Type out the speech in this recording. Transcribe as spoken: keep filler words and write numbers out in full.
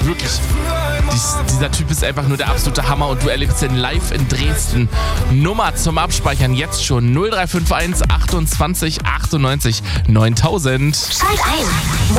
wirklich. Dies, dieser Typ ist einfach nur der absolute Hammer und du erlebst den live in Dresden. Nummer zum Abspeichern jetzt schon null drei fünf eins achtundzwanzig achtundneunzig neuntausend. Schalt ein.